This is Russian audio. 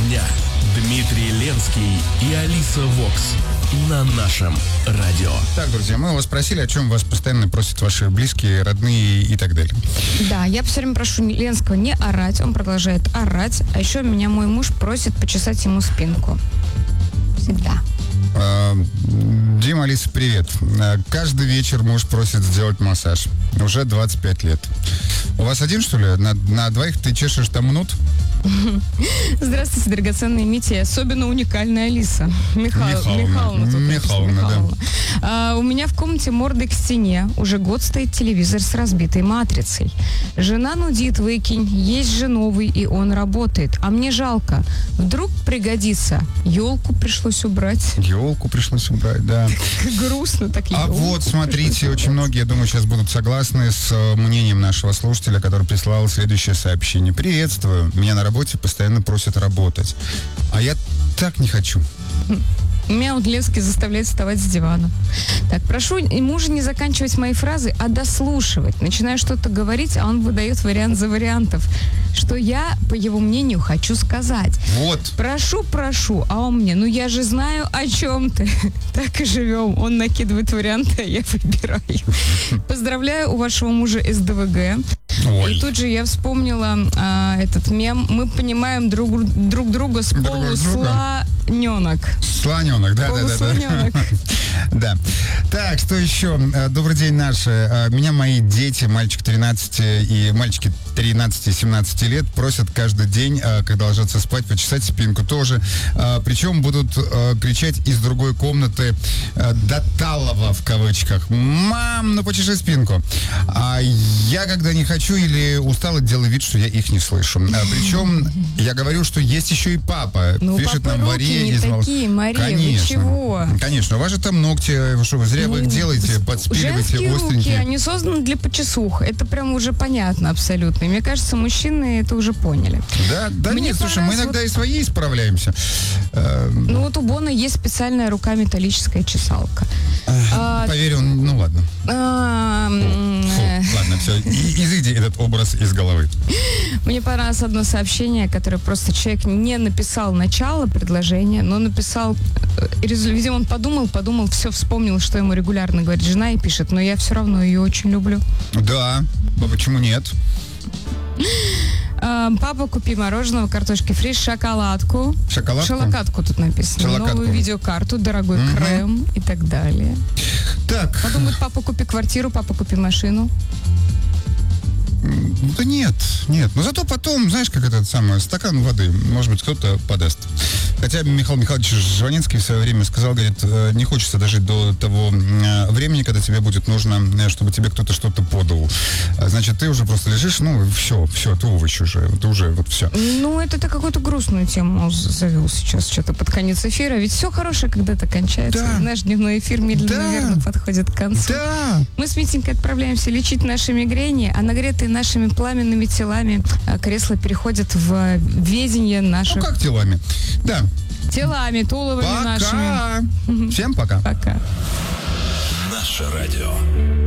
дня. Дмитрий Ленский и Алиса Вокс на нашем радио. Так, друзья, мы вас спросили, о чем вас постоянно просят ваши близкие, родные и так далее. Да, я все время прошу Ленского не орать, он продолжает орать, а еще меня мой муж просит почесать ему спинку. Всегда. Дима, Алиса, привет. Каждый вечер муж просит сделать массаж. Уже 25 лет. У вас один, что ли? На двоих ты чешешь там минут? Здравствуйте, драгоценные Митя, особенно уникальная Алиса. Михайловна. Да. У меня в комнате мордой к стене. Уже год стоит телевизор с разбитой матрицей. Жена нудит, выкинь. Есть же новый, и он работает. А мне жалко. Вдруг пригодится. Елку пришлось убрать. Елку пришлось убрать, да. Грустно так. А вот, смотрите, очень многие, я думаю, сейчас будут согласны с мнением нашего слушателя, который прислал следующее сообщение. Приветствую. Меня на работе постоянно просят работать. А я так не хочу. Меня вот Ленский заставляет вставать с дивана. Так, прошу мужа не заканчивать мои фразы, а дослушивать. Начинаю что-то говорить, а он выдает вариант за вариантов. Что я, по его мнению, хочу сказать. Вот. Прошу, а он мне, я же знаю, о чем ты. Так и живем. Он накидывает варианты, а я выбираю. Поздравляю, у вашего мужа СДВГ. Ой. И тут же я вспомнила этот мем. Мы понимаем друг друга с полуслоненок. Слоненок, да. Да. Так, что еще? Добрый день, наши. Меня мои дети, мальчик 13 и мальчики 13 и 17 лет, просят каждый день, когда ложатся спать, почесать спинку тоже. Причем будут кричать из другой комнаты до талого, в кавычках: «Мам, почеши спинку». А я, когда не хочу или устала, делаю вид, что я их не слышу. Причем я говорю, что есть еще и папа. Пишет папа, нам Мария из такие, Мария, Конечно. Вы чего? Конечно, у вас же там ногти, что вы зря вы их делаете, подспиливаете женские остренькие. руки, они созданы для почесух. Это прям уже понятно абсолютно. И мне кажется, мужчины это уже поняли. Да нет, слушай, мы иногда и свои исправляемся. У Бона есть специальная рука металлическая чесалка. Поверь, ладно. Ладно, все, изыди этот образ из головы. Мне понравилось одно сообщение, которое просто человек не написал начало предложения, но написал, видимо, он подумал, все вспомнил, что ему регулярно говорит жена, и пишет: но я все равно ее очень люблю. Да, а почему нет? Папа, купи мороженого, картошки фри, шоколадку. Шоколадку тут написано. Новую видеокарту, дорогой крем и так далее. Так. Подумает: папа, купи квартиру, папа, купи машину. Да нет. Но зато потом, знаешь, как этот самый стакан воды, может быть, кто-то подаст. Хотя Михаил Михайлович Жванецкий в свое время сказал, говорит, не хочется дожить до того времени, когда тебе будет нужно, чтобы тебе кто-то что-то подал. Значит, ты уже просто лежишь, все, ты овощ уже, ты уже все. Это какую-то грустную тему завел сейчас, что-то под конец эфира. Ведь все хорошее когда-то кончается. Да. Наш дневной эфир медленно, верно подходит к концу. Да. Мы с Митенькой отправляемся лечить наши мигрени, а нагретые нашими пламенными телами кресла переходят в ведение наших... как телами? Да. Телами, туловами нашими. Всем пока. Пока. Наше радио.